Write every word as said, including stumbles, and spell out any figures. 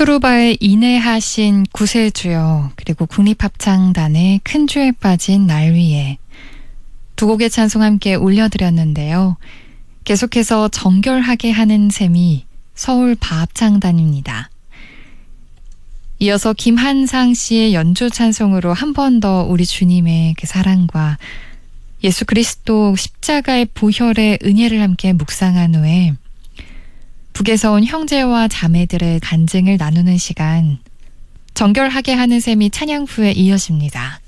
수루바의 인내하신 구세주여, 그리고 국립합창단의 큰 주에 빠진 날 위에 두 곡의 찬송 함께 올려드렸는데요. 계속해서 정결하게 하는 셈이 서울 바합창단입니다. 이어서 김한상 씨의 연주 찬송으로 한 번 더 우리 주님의 그 사랑과 예수 그리스도 십자가의 보혈의 은혜를 함께 묵상한 후에 북에서 온 형제와 자매들의 간증을 나누는 시간, 정결하게 하는 셈이 찬양 후에 이어집니다.